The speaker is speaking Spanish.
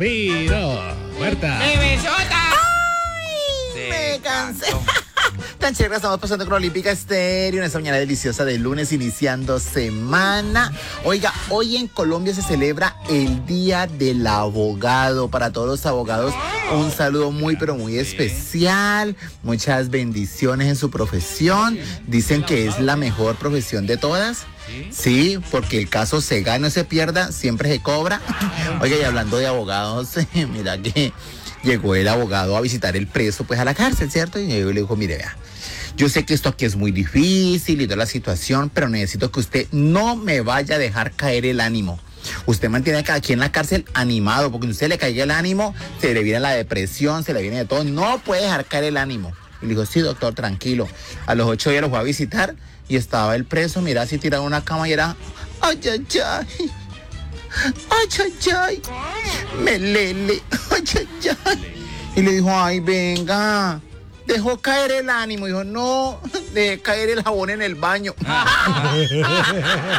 Piro, Huerta. ¡Bebesota! Me cansé. Tan chévere, estamos pasando con Olímpica Estéreo en esta mañana deliciosa de lunes, iniciando semana. Oiga, hoy en Colombia se celebra el Día del Abogado. Para todos los abogados, un saludo muy, pero muy especial. Muchas bendiciones en su profesión. Dicen que es la mejor profesión de todas. Sí, porque el caso se gana o se pierda, siempre se cobra. Oiga, y hablando de abogados, mira que llegó el abogado a visitar el preso, pues a la cárcel, ¿cierto? Y llegó y le dijo, mire, vea, yo sé que esto aquí es muy difícil y toda la situación, pero necesito que usted no me vaya a dejar caer el ánimo. Usted mantiene aquí en la cárcel animado, porque si usted le caiga el ánimo, se le viene la depresión, se le viene de todo. No puede dejar caer el ánimo. Y le dijo, sí, doctor, tranquilo. A los 8 días lo fue a visitar y estaba el preso, mira, así tirado en una cama y era, ay, ay, ay. Ay, ay, ay, me lele, ay, ay, ay. Y le dijo, ay, venga, dejó caer el ánimo. Dijo, no, dejé caer el jabón en el baño.